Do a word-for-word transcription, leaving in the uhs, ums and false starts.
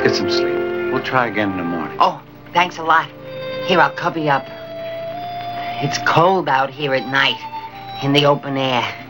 Get some sleep. We'll try again in the morning. Oh, thanks a lot. Here, I'll cover you up. It's cold out here at night, in the open air.